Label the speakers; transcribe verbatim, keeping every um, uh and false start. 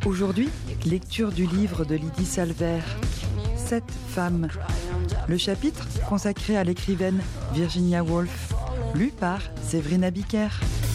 Speaker 1: Aujourd'hui, lecture du livre de Lydie Salver, Sept femmes. Le chapitre consacré à l'écrivaine Virginia Woolf, lu par Séverine Abiker.